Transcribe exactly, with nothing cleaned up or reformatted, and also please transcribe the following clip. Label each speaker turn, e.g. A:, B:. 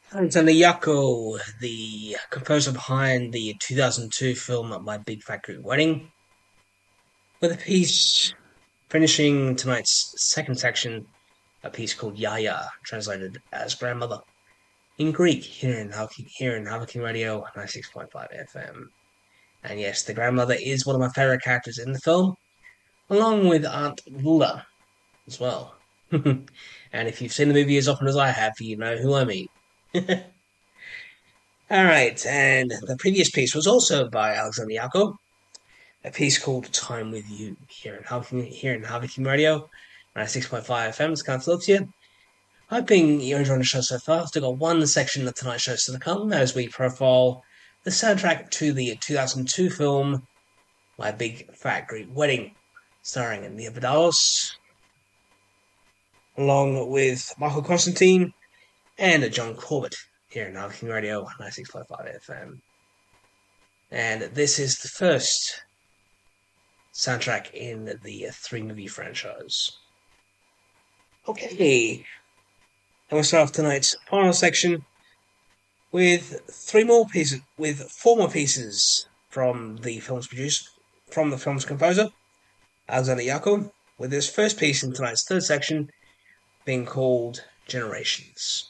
A: Alexander Yako, the composer behind the two thousand two film My Big Fat Greek Wedding, with a piece finishing tonight's second section, a piece called Yaya, translated as grandmother, in Greek, here in Halki, here in Halkin Radio ninety-six point five F M. And yes, the grandmother is one of my favorite characters in the film, along with Aunt Lula as well. And if you've seen the movie as often as I have, you know who I mean. All right, and the previous piece was also by Alexander Yako, a piece called "Time with You" here in Harvey, here in Harvey Team Radio, ninety-six point five F M. It's Council Philadelphia. Hoping you're enjoying the show so far. Still got one section of tonight's show still to come as we profile the soundtrack to the two thousand two film My Big Fat Greek Wedding, starring Nia Vardalos, along with Michael Constantine and John Corbett here in Harvey Team Radio, ninety-six point five F M. And this is the first soundtrack in the three movie franchise. Okay, and we'll start off tonight's final section with three more pieces, with four more pieces from the film's producer, from the film's composer, Alexander Yako, with his first piece in tonight's third section being called Generations.